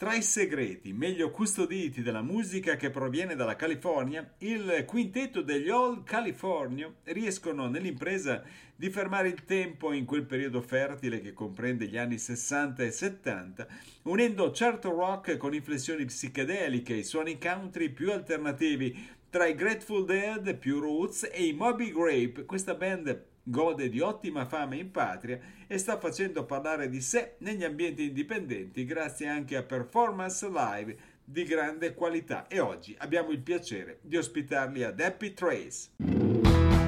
Tra i segreti meglio custoditi della musica che proviene dalla California, il quintetto degli All California riescono nell'impresa di fermare il tempo in quel periodo fertile che comprende gli anni 60 e 70, unendo certo rock con inflessioni psichedeliche e suoni country più alternativi. Tra i Grateful Dead più roots e i Moby Grape, questa band gode di ottima fama in patria e sta facendo parlare di sé negli ambienti indipendenti grazie anche a performance live di grande qualità. E oggi abbiamo il piacere di ospitarli ad Happy Trace.